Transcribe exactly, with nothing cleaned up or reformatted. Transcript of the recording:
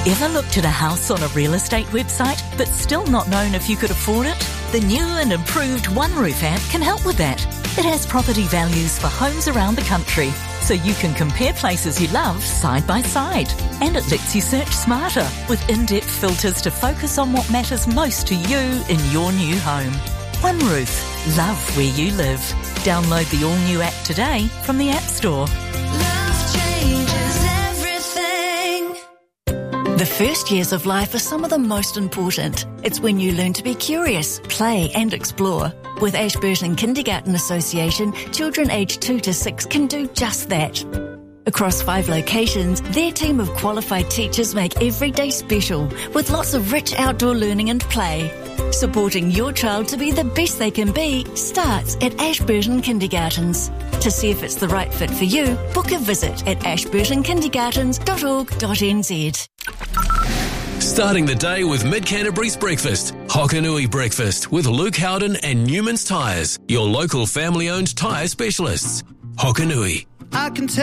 Ever looked at a house on a real estate website but still not known if you could afford it? The new and improved OneRoof app can help with that. It has property values for homes around the country, so you can compare places you love side by side. And it lets you search smarter with in-depth filters to focus on what matters most to you in your new home. OneRoof. Love where you live. Download the all-new app today from the App Store. Love changes everything. The first years of life are some of the most important. It's when you learn to be curious, play and explore. With Ashburton Kindergarten Association, children aged two to six can do just that. Across five locations, their team of qualified teachers make every day special with lots of rich outdoor learning and play. Supporting your child to be the best they can be starts at Ashburton Kindergartens. To see if it's the right fit for you, book a visit at ashburton kindergartens dot org dot n z. Starting the day with Mid-Canterbury's breakfast. Hokanui Breakfast with Luke Howden and Newman's Tyres, your local family-owned tyre specialists. Hokanui. I can tell